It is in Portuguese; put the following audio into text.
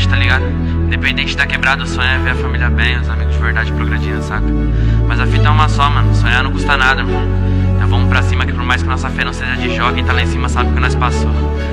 tá ligado? Independente da quebrada, o sonho é ver a família bem, os amigos de verdade progredindo, saca? Mas a fita é uma só, mano, sonhar não custa nada, mano. Então vamos pra cima que por mais que nossa fé não seja de jogo, quem tá lá em cima sabe o que nós passou.